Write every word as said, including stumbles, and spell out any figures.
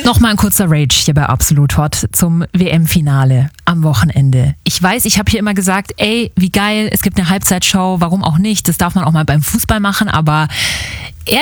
Nochmal ein kurzer Rage hier bei Absolut Hot zum W M-Finale am Wochenende. Ich weiß, ich habe hier immer gesagt, ey, wie geil, es gibt eine Halbzeitshow, warum auch nicht? Das darf man auch mal beim Fußball machen, aber